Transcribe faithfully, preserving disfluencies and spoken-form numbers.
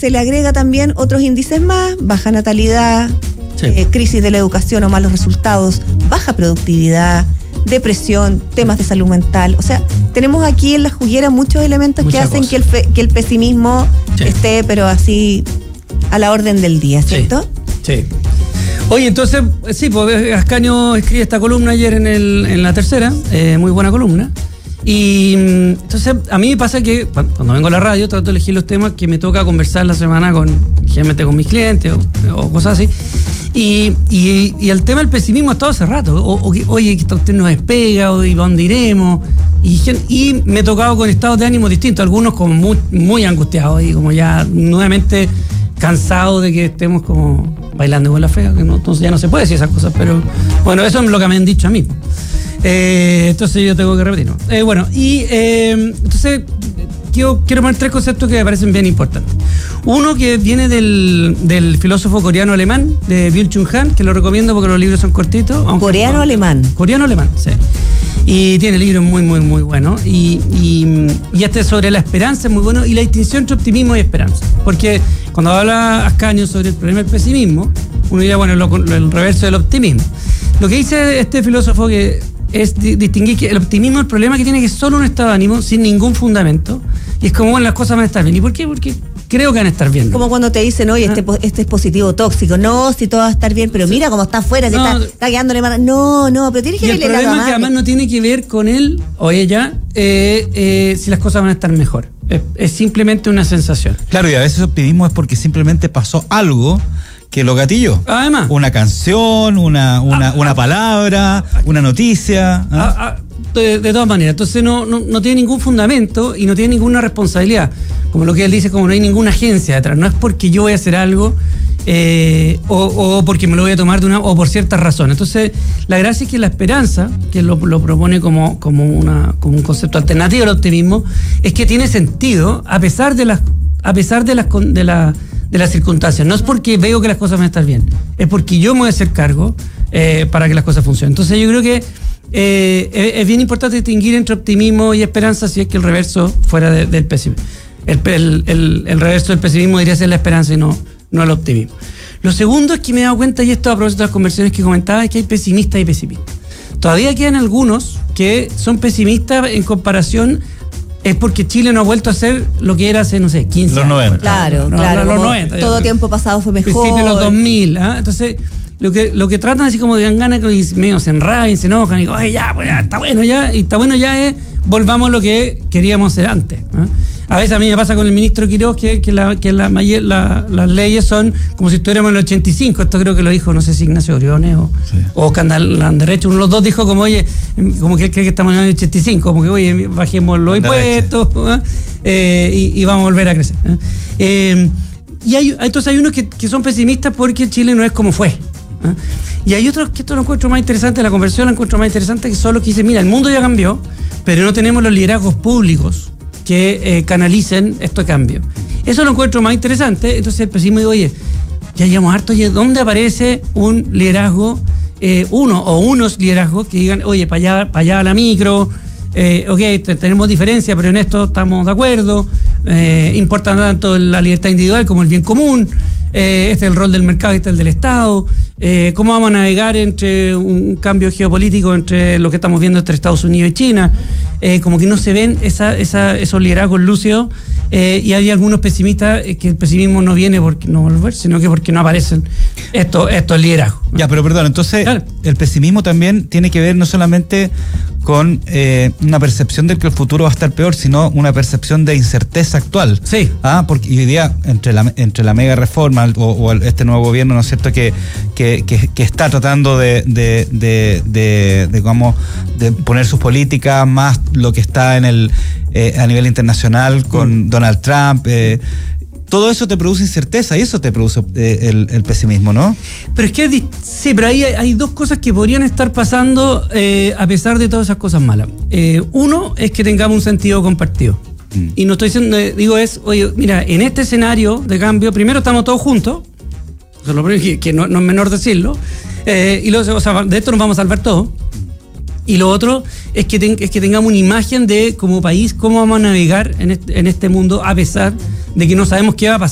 se le agrega también otros índices más, baja natalidad, sí. eh, crisis de la educación o malos resultados, baja productividad, depresión, temas de salud mental. O sea, tenemos aquí en la juguera muchos elementos Mucha que hacen que el, fe, que el pesimismo sí. esté, pero así, a la orden del día, ¿cierto? Sí. sí. Oye, entonces, sí, pues Ascanio escribe esta columna ayer en, el, en la tercera, eh, muy buena columna. Y entonces a mí me pasa que cuando vengo a la radio trato de elegir los temas que me toca conversar la semana con, generalmente con mis clientes o, o cosas así. Y, y, y el tema del pesimismo ha estado hace rato. O, o, oye, que usted nos despega, o ¿y dónde iremos? Y, y me he tocado con estados de ánimo distintos, algunos como muy, muy angustiados y como ya nuevamente cansados de que estemos como bailando con la fea, que no, entonces ya no se puede decir esas cosas, pero bueno, eso es lo que me han dicho a mí. Eh, entonces yo tengo que repetirlo. Eh, bueno, y eh, entonces yo quiero poner tres conceptos que me parecen bien importantes. Uno que viene del, del filósofo coreano-alemán, de Byung-Chul Han, que lo recomiendo porque los libros son cortitos. ¿Coreano-alemán? Coreano-alemán, sí. Y tiene libros muy, muy, muy buenos. Y, y, y este sobre la esperanza es muy bueno. Y la distinción entre optimismo y esperanza. Porque cuando habla Ascanio sobre el problema del pesimismo, uno diría, bueno, lo, lo, el reverso del optimismo. Lo que dice este filósofo que es distinguir que el optimismo, el problema que tiene que es solo un estado de ánimo, sin ningún fundamento. Y es como, bueno, las cosas van a estar bien. ¿Y por qué? Porque creo que van a estar bien. Como cuando te dicen, oye, este, este es positivo tóxico. No, si todo va a estar bien, pero mira cómo está afuera, se no, está, está quedándole mal. No, no, pero tienes que verle la el problema es que además no tiene que ver con él o ella eh, eh, si las cosas van a estar mejor. Es, es simplemente una sensación. Claro, y a veces optimismo es porque simplemente pasó algo que lo gatilló. Además. Una canción, una, una, ah, una ah, palabra, ah, una noticia. ¿Ah? Ah, ah, de, de todas maneras. Entonces no, no, no tiene ningún fundamento y no tiene ninguna responsabilidad. Como lo que él dice, como no hay ninguna agencia detrás. No es porque yo voy a hacer algo eh, o, o porque me lo voy a tomar de una o por ciertas razones. Entonces, la gracia es que la esperanza, que lo, lo propone como, como, una, como un concepto alternativo al optimismo, es que tiene sentido a pesar de las, a pesar de las, de la, de las circunstancias. No es porque veo que las cosas van a estar bien, es porque yo me voy a hacer cargo eh, para que las cosas funcionen. Entonces yo creo que eh, es, es bien importante distinguir entre optimismo y esperanza, si es que el reverso fuera de, del pesimismo. El, el, el, el reverso del pesimismo debería ser la esperanza y no, no el optimismo. Lo segundo es que me he dado cuenta, y esto a propósito de las conversaciones que comentaba, es que hay pesimistas y pesimistas. Todavía quedan algunos que son pesimistas en comparación. Es porque Chile no ha vuelto a ser lo que era hace, no sé, quince los noventa. años. Claro, no, claro. Los noventa. Todo tiempo pasado fue mejor. Principio de los dos mil. ¿eh? Entonces, lo que, lo que tratan así como de dan ganas, y medio se enraben, se enojan, y digo, oye, ya, pues ya, está bueno ya. Y está bueno ya es, volvamos a lo que queríamos hacer antes. ¿eh? A veces a mí me pasa con el ministro Quiroz que, que, la, que la, la, las leyes son como si estuviéramos en el ochenta y cinco. Esto creo que lo dijo, no sé si Ignacio Briones o, sí. o Candalanderecho. Uno de los dos dijo como, oye, como que él cree que estamos en el ochenta y cinco, como que, oye, bajemos los impuestos ¿eh? Eh, y, y vamos a volver a crecer. ¿eh? Eh, y hay, entonces hay unos que, que son pesimistas porque Chile no es como fue. ¿eh? Y hay otros que esto lo encuentro más interesante, la conversión la encuentro más interesante, que son los que dicen, mira, el mundo ya cambió, pero no tenemos los liderazgos públicos que eh, canalicen estos cambios. Eso lo encuentro más interesante. Entonces el pesimismo digo, oye, ya llevamos harto, oye, ¿dónde aparece un liderazgo, eh, uno o unos liderazgos que digan, oye, para allá, para allá la micro, eh, ok, te, tenemos diferencia, pero en esto estamos de acuerdo, eh, importa tanto la libertad individual como el bien común, eh, este es el rol del mercado y este es el del Estado, eh, cómo vamos a navegar entre un cambio geopolítico entre lo que estamos viendo entre Estados Unidos y China. Eh, como que no se ven esa, esa, esos liderazgos lúcidos, eh, y hay algunos pesimistas eh, que el pesimismo no viene porque no volver, sino que porque no aparecen estos, estos liderazgos. Ya, pero perdón, entonces claro. El pesimismo también tiene que ver no solamente con eh, una percepción de que el futuro va a estar peor, sino una percepción de incerteza actual. Sí. Ah, porque hoy día, entre la, entre la mega reforma o, o el, este nuevo gobierno, ¿no es cierto?, que, que, que, que está tratando de, de, de, de, de, digamos, de poner sus políticas más lo que está en el eh, a nivel internacional con mm. Donald Trump, eh, todo eso te produce incerteza y eso te produce eh, el, el pesimismo, ¿no? Pero es que sí, pero ahí hay, hay dos cosas que podrían estar pasando eh, a pesar de todas esas cosas malas. Eh, uno es que tengamos un sentido compartido. Mm. Y no estoy diciendo, digo es, oye, mira, en este escenario de cambio, primero estamos todos juntos, o sea, lo primero que, que no, no es menor decirlo, eh, y luego, o sea, de esto nos vamos a salvar todos. Y lo otro es que, ten, es que tengamos una imagen de como país cómo vamos a navegar en este, en este mundo a pesar de que no sabemos qué va a pasar.